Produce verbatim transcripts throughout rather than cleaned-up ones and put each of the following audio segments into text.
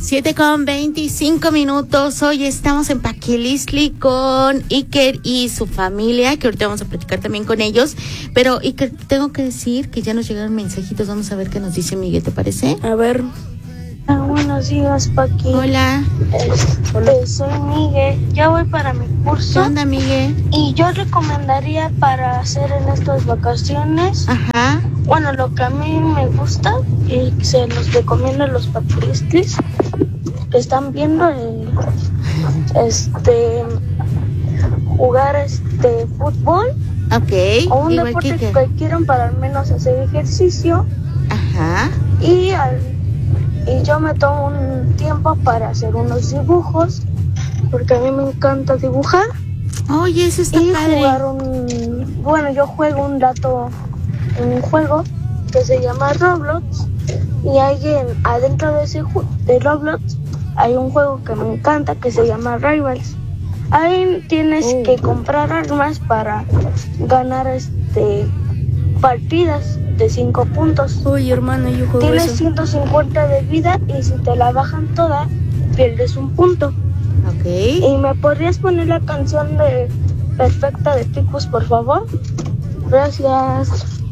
siete con veinticinco minutos. Hoy estamos en Paquilistli con Iker y su familia, que ahorita vamos a platicar también con ellos. Pero Iker, tengo que decir que ya nos llegaron mensajitos. Vamos a ver qué nos dice Miguel, ¿te parece? A ver. Ah, buenos días, Paqui. Hola. Este, soy Miguel. Ya voy para mi curso. ¿Qué onda, Miguel? Y yo recomendaría para hacer en estas vacaciones. Ajá. Bueno, lo que a mí me gusta y se los recomiendo a los paquilistlis que están viendo, eh, este, jugar este fútbol. Ok. O un Igual deporte que, que quieran para al menos hacer ejercicio. Ajá. Y al Y yo me tomo un tiempo para hacer unos dibujos, porque a mí me encanta dibujar. Oye, eso está y padre. Jugar un... Bueno, yo juego un rato un juego que se llama Roblox. Y hay en, adentro de ese ju- de Roblox hay un juego que me encanta que se llama Rivals. Ahí tienes oh. que comprar armas para ganar este partidas de cinco puntos. Uy, hermano, yo juego Tienes eso. ciento cincuenta de vida y si te la bajan toda, pierdes un punto. Ok. ¿Y me podrías poner la canción de Perfecta de Ticus, por favor? Gracias.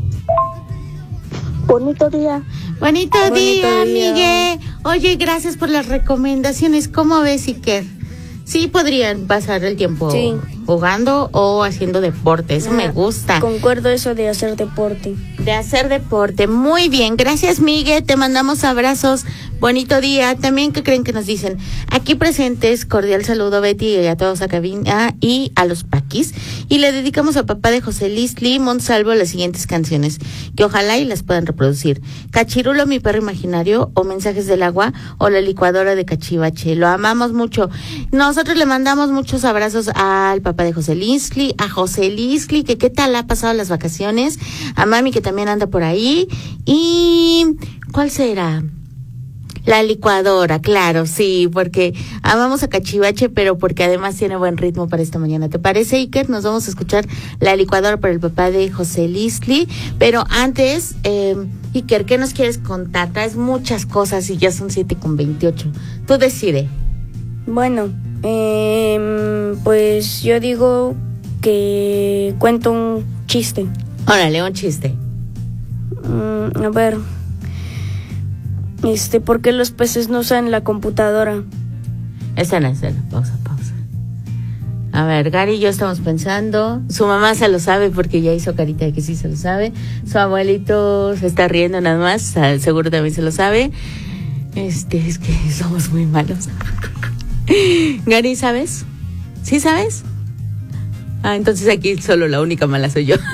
Bonito día. Bonito, Bonito día, día, Miguel. Oye, gracias por las recomendaciones. ¿Cómo ves, Iker? Sí podrían pasar el tiempo sí. jugando o haciendo deporte. Eso ah, me gusta. Concuerdo eso de hacer deporte. De hacer deporte. Muy bien. Gracias, Miguel. Te mandamos abrazos. Bonito día. También, ¿qué creen que nos dicen? Aquí presentes, cordial saludo a Betty y a todos a cabina y a los paquis. Y le dedicamos a papá de José Listli Monsalvo las siguientes canciones, que ojalá y las puedan reproducir. Cachirulo, mi perro imaginario, o Mensajes del agua, o La licuadora de Cachivache. Lo amamos mucho. Nosotros le mandamos muchos abrazos al papá de José Listli, a José Listli, que qué tal ha pasado las vacaciones, a mami que también anda por ahí. Y ¿cuál será? La licuadora, claro, sí, porque amamos a Cachivache, pero porque además tiene buen ritmo para esta mañana. ¿Te parece, Iker? Nos vamos a escuchar La licuadora para el papá de José Listli. Pero antes, eh, Iker, ¿qué nos quieres contar? Traes muchas cosas y ya son siete con veintiocho. Tú decide. Bueno, eh, pues yo digo que cuento un chiste. Órale, un chiste. Mm, a ver... Este, ¿por qué los peces no usan la computadora? Escena, escena, pausa, pausa. A ver, Gary y yo estamos pensando. Su mamá se lo sabe porque ya hizo carita de que sí se lo sabe. Su abuelito se está riendo nada más, seguro también se lo sabe. Este, es que somos muy malos. Gary, ¿sabes? ¿Sí sabes? Ah, entonces aquí solo la única mala soy yo.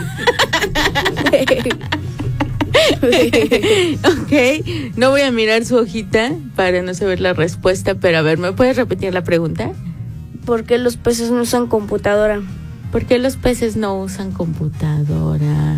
Ok, no voy a mirar su hojita para no saber la respuesta, pero a ver, ¿me puedes repetir la pregunta? ¿Por qué los peces no usan computadora? ¿Por qué los peces no usan computadora?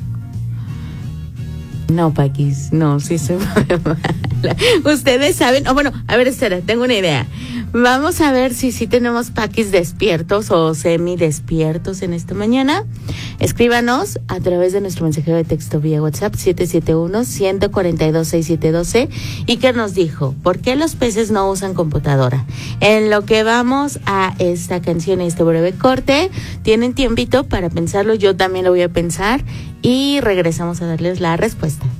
No, Paquis, no, sí soy muy mala. Ustedes saben, o oh, bueno, a ver, espera, tengo una idea. Vamos a ver si sí tenemos Paquis despiertos o semi despiertos en esta mañana. Escríbanos a través de nuestro mensajero de texto vía WhatsApp siete siete uno, uno cuatro dos, seis siete uno dos y que nos dijo, ¿por qué los peces no usan computadora? En lo que vamos a esta canción y este breve corte, tienen tiempito para pensarlo, yo también lo voy a pensar y regresamos a darles la respuesta.